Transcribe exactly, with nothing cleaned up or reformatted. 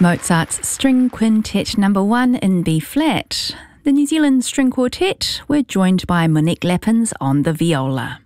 Mozart's String Quintet number one in B-flat. The New Zealand String Quartet were joined by Monique Lappins on the viola.